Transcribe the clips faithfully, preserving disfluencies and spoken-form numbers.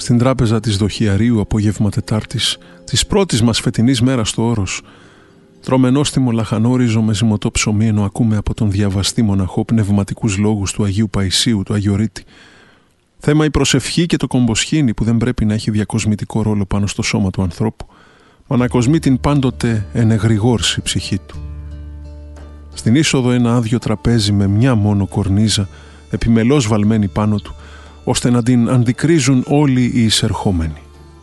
Στην τράπεζα της Δοχιαρίου, απόγευμα Τετάρτης, της πρώτης μας φετινής μέρας στο Όρος, τρώμε νόστιμο λαχανόριζο με ζυμωτό ψωμί, ενώ ακούμε από τον διαβαστή μοναχό πνευματικούς λόγους του Αγίου Παϊσίου, του Αγιορείτη. Θέμα η προσευχή και το κομποσχήνι που δεν πρέπει να έχει διακοσμητικό ρόλο πάνω στο σώμα του ανθρώπου, μα να κοσμεί την πάντοτε ενεγρηγόρση ψυχή του. Στην είσοδο ένα άδειο τραπέζι με μια μόνο κορνίζα, επιμελώς βαλμένη πάνω του, ώστε να την αντικρίζουν όλοι οι εισερχόμενοι.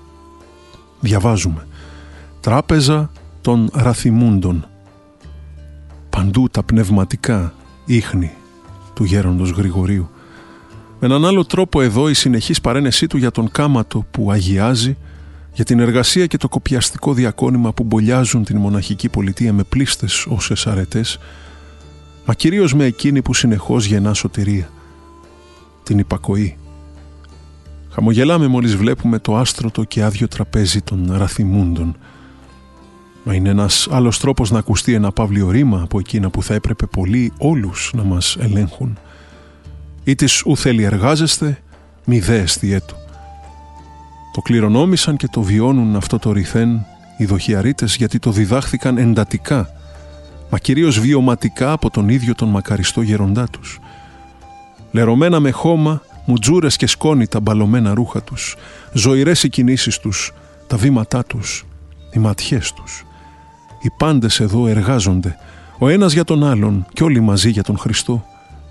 Διαβάζουμε «Τράπεζα των Ραθιμούντων». Παντού τα πνευματικά ίχνη του γέροντος Γρηγορίου. Με έναν άλλο τρόπο εδώ η συνεχής παρένεσή του για τον κάματο που αγιάζει, για την εργασία και το κοπιαστικό διακόνημα που μπολιάζουν την μοναχική πολιτεία με πλήστες όσες αρετές, μα κυρίως με εκείνη που συνεχώς γεννά σωτηρία, την υπακοή. Χαμογελάμε μόλις βλέπουμε το άστρωτο και άδειο τραπέζι των Ραθιμούντων. Μα είναι ένας άλλος τρόπος να ακουστεί ένα παύλιο ρήμα από εκείνα που θα έπρεπε πολλοί όλους να μας ελέγχουν. Ή της ου θέλει εργάζεστε, μη δε εστιέτου. Το κληρονόμησαν και το βιώνουν αυτό το ρηθέν οι Δοχιαρίτες, γιατί το διδάχθηκαν εντατικά, μα κυρίως βιωματικά από τον ίδιο τον μακαριστό γεροντά τους. Λερωμένα με χώμα, μουτζούρες και σκόνη τα μπαλωμένα ρούχα τους, ζωηρές οι κινήσεις τους, τα βήματά τους, οι ματιές τους. Οι πάντες εδώ εργάζονται, ο ένας για τον άλλον και όλοι μαζί για τον Χριστό.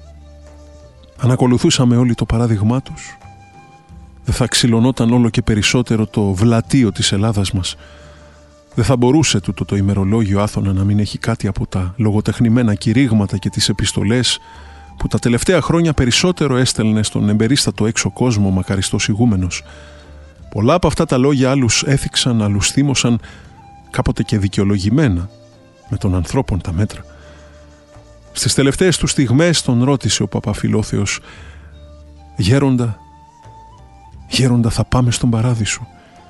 Αν ακολουθούσαμε όλοι το παράδειγμά τους, δεν θα ξυλωνόταν όλο και περισσότερο το βλατείο της Ελλάδας μας. Δεν θα μπορούσε τούτο το ημερολόγιο Άθωνα να μην έχει κάτι από τα λογοτεχνημένα κηρύγματα και τις επιστολές που τα τελευταία χρόνια περισσότερο έστελνε στον εμπερίστατο έξω κόσμο μακαριστός ηγούμενος. Πολλά από αυτά τα λόγια άλλους έθιξαν, άλλους θύμωσαν, κάποτε και δικαιολογημένα, με των ανθρώπων τα μέτρα. Στις τελευταίες του στιγμές τον ρώτησε ο Παπαφιλόθεος, «Γέροντα, γέροντα θα πάμε στον παράδεισο?»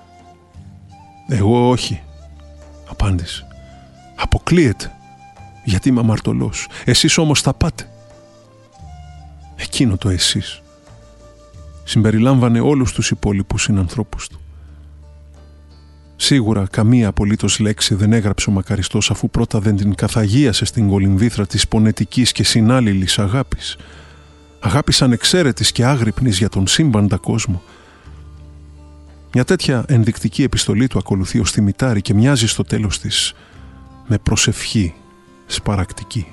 «Εγώ όχι», απάντησε. «Αποκλείεται, γιατί είμαι αμαρτωλός. Εσείς όμως θα πάτε». Εκείνο το εσείς συμπεριλάμβανε όλους τους υπόλοιπους συνανθρώπους του. Σίγουρα καμία απολύτως λέξη δεν έγραψε ο μακαριστός, αφού πρώτα δεν την καθαγίασε στην κολυμβήθρα της πονετικής και συνάλληλης αγάπης. Αγάπης ανεξαίρετης και άγρυπνης για τον σύμπαντα κόσμο. Μια τέτοια ενδεικτική επιστολή του ακολουθεί ως θυμητάρι και μοιάζει στο τέλος της με προσευχή σπαρακτική.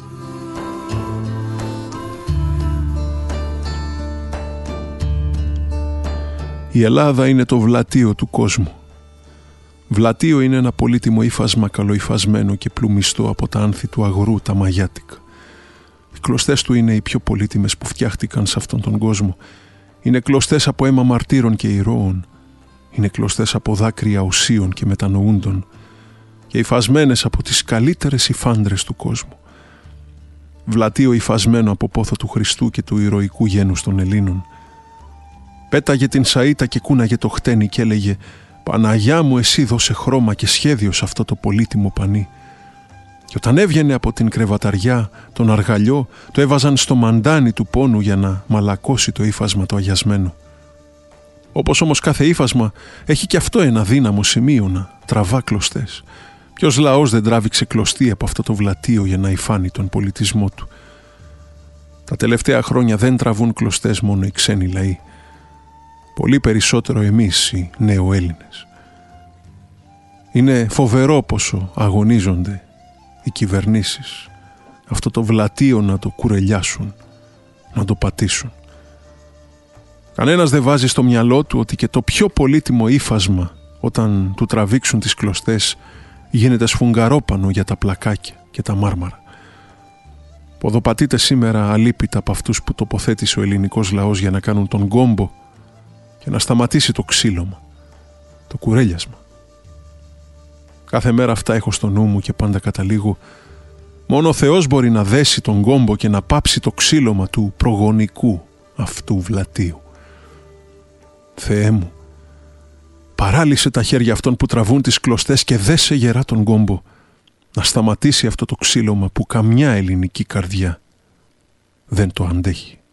Η Ελλάδα είναι το βλατείο του κόσμου. Βλατείο είναι ένα πολύτιμο ύφασμα καλοϊφασμένο και πλουμιστό από τα άνθη του αγρού, τα μαγιάτικα. Οι κλωστές του είναι οι πιο πολύτιμες που φτιάχτηκαν σε αυτόν τον κόσμο. Είναι κλωστές από αίμα μαρτύρων και ηρώων. Είναι κλωστές από δάκρυα οσίων και μετανοούντων και υφασμένες από τις καλύτερες υφάντρες του κόσμου. Βλατείο υφασμένο από πόθο του Χριστού και του ηρωικού γένους των Ελλήνων. Πέταγε την σαΐτα και κούναγε το χτένι και έλεγε «Παναγιά μου, εσύ δώσε χρώμα και σχέδιο σε αυτό το πολύτιμο πανί». Και όταν έβγαινε από την κρεβαταριά τον αργαλιό, το έβαζαν στο μαντάνι του πόνου για να μαλακώσει το ύφασμα το αγιασμένο. Όπως όμως κάθε ύφασμα έχει και αυτό ένα δύναμο σημείο να τραβά κλωστές. Ποιος λαός δεν τράβηξε κλωστή από αυτό το βλατείο για να υφάνει τον πολιτισμό του? Τα τελευταία χρόνια δεν τραβούν κλωστές μόνο οι ξένοι λαοί. Πολύ περισσότερο εμείς οι νεοέλληνες. Είναι φοβερό πόσο αγωνίζονται οι κυβερνήσεις αυτό το βλατείο να το κουρελιάσουν, να το πατήσουν. Κανένας δεν βάζει στο μυαλό του ότι και το πιο πολύτιμο ύφασμα, όταν του τραβήξουν τις κλωστές, γίνεται σφουγγαρόπανο για τα πλακάκια και τα μάρμαρα. Ποδοπατείται σήμερα αλίπητα από αυτούς που τοποθέτησε ο ελληνικός λαός για να κάνουν τον κόμπο και να σταματήσει το ξύλωμα, το κουρέλιασμα. Κάθε μέρα αυτά έχω στο νου μου και πάντα καταλήγω, μόνο ο Θεός μπορεί να δέσει τον κόμπο και να πάψει το ξύλωμα του προγονικού αυτού βλατείου. Θεέ μου, παράλυσε τα χέρια αυτών που τραβούν τις κλωστές και δέσε γερά τον κόμπο, να σταματήσει αυτό το ξύλωμα που καμιά ελληνική καρδιά δεν το αντέχει.